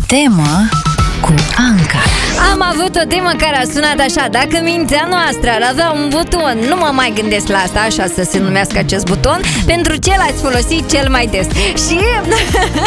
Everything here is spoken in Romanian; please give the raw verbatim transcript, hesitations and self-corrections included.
temă cu Anca. Am avut o temă care a sunat așa: dacă mintea noastră ar avea un buton, nu mă mai gândesc la asta, așa să se numească acest buton, pentru ce l-ați folosit cel mai des. Și